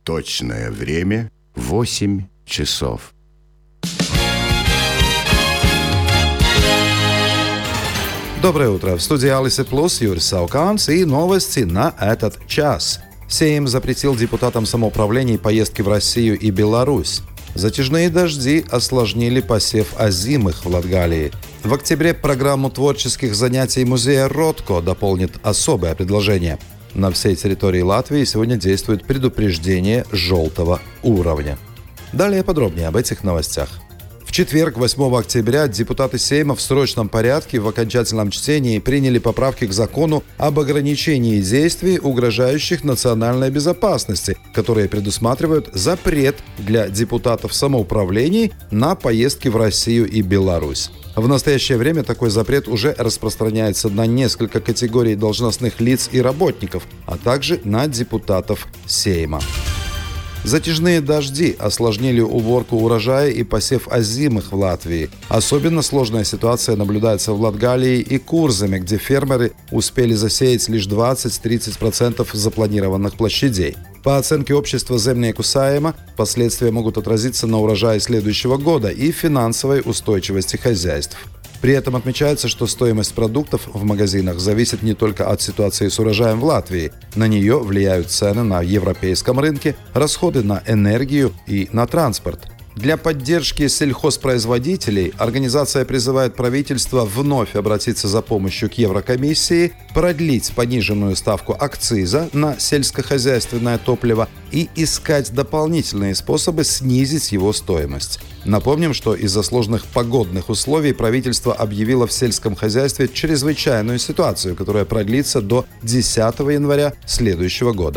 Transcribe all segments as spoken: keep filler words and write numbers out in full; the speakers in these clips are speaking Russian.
Точное время — восемь часов. Доброе утро. В студии Алисы Плюс Юрий Сауканс и новости на этот час. Сейм запретил депутатам самоуправлений поездки в Россию и Беларусь. Затяжные дожди осложнили посев озимых в Латгалии. В октябре программу творческих занятий музея Ротко дополнит особое предложение. На всей территории Латвии сегодня действует предупреждение желтого уровня. Далее подробнее об этих новостях. В четверг, восьмого октября, депутаты Сейма в срочном порядке в окончательном чтении приняли поправки к закону об ограничении действий, угрожающих национальной безопасности, которые предусматривают запрет для депутатов самоуправлений на поездки в Россию и Беларусь. В настоящее время такой запрет уже распространяется на несколько категорий должностных лиц и работников, а также на депутатов Сейма. Затяжные дожди осложнили уборку урожая и посев озимых в Латвии. Особенно сложная ситуация наблюдается в Латгалии и Курземе, где фермеры успели засеять лишь двадцать-тридцать процентов запланированных площадей. По оценке общества Земnieku Saeima, последствия могут отразиться на урожае следующего года и финансовой устойчивости хозяйств. При этом отмечается, что стоимость продуктов в магазинах зависит не только от ситуации с урожаем в Латвии. На нее влияют цены на европейском рынке, расходы на энергию и на транспорт. Для поддержки сельхозпроизводителей организация призывает правительство вновь обратиться за помощью к Еврокомиссии, продлить пониженную ставку акциза на сельскохозяйственное топливо и искать дополнительные способы снизить его стоимость. Напомним, что из-за сложных погодных условий правительство объявило в сельском хозяйстве чрезвычайную ситуацию, которая продлится до десятого января следующего года.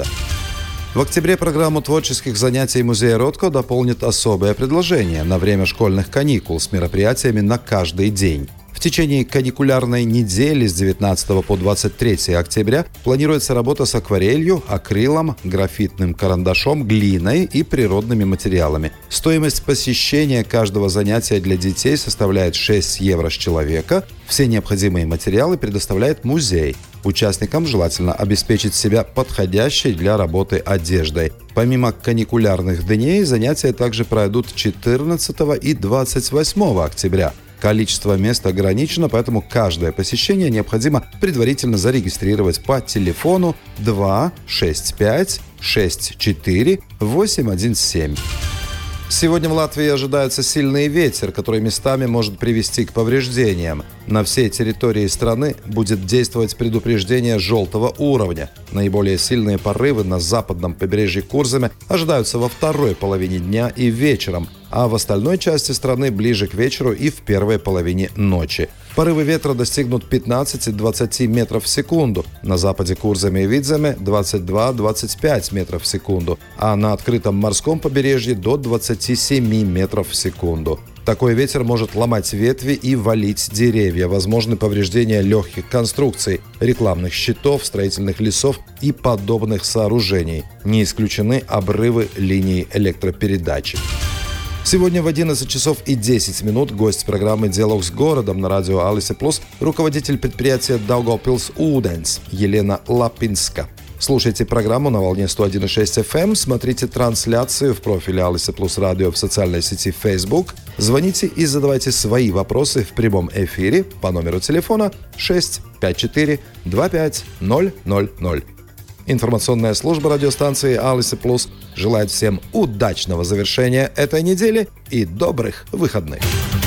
В октябре программу творческих занятий музея Ротко дополнит особое предложение на время школьных каникул с мероприятиями на каждый день. В течение каникулярной недели с девятнадцатого по двадцать третье октября планируется работа с акварелью, акрилом, графитным карандашом, глиной и природными материалами. Стоимость посещения каждого занятия для детей составляет шесть евро с человека. Все необходимые материалы предоставляет музей. Участникам желательно обеспечить себя подходящей для работы одеждой. Помимо каникулярных дней, занятия также пройдут четырнадцатого и двадцать восьмого октября. Количество мест ограничено, поэтому каждое посещение необходимо предварительно зарегистрировать по телефону два шесть пять шесть четыре восемь один семь. Сегодня в Латвии ожидается сильный ветер, который местами может привести к повреждениям. На всей территории страны будет действовать предупреждение желтого уровня. Наиболее сильные порывы на западном побережье Курземе ожидаются во второй половине дня и вечером, а в остальной части страны ближе к вечеру и в первой половине ночи. Порывы ветра достигнут пятнадцать-двадцать метров в секунду. На западе Курземе и Видземе двадцать два-двадцать пять метров в секунду, а на открытом морском побережье до двадцати семи метров в секунду. Такой ветер может ломать ветви и валить деревья. Возможны повреждения легких конструкций, рекламных щитов, строительных лесов и подобных сооружений. Не исключены обрывы линий электропередачи. Сегодня в одиннадцать часов и десять минут гость программы «Диалог с городом» на радио Алисы Плюс, руководитель предприятия Daugavpils Ūdens Елена Лапинска. Слушайте программу на волне сто один и шесть эф эм, смотрите трансляцию в профиле Алисы Плюс Радио в социальной сети Facebook, звоните и задавайте свои вопросы в прямом эфире по номеру телефона шесть пять четыре два пять ноль ноль ноль. Информационная служба радиостанции Алисы Плюс желает всем удачного завершения этой недели и добрых выходных.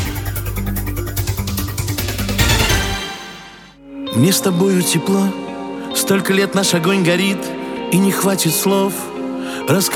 Мне с тобою тепло, столько лет наш огонь горит, и не хватит слов рассказать.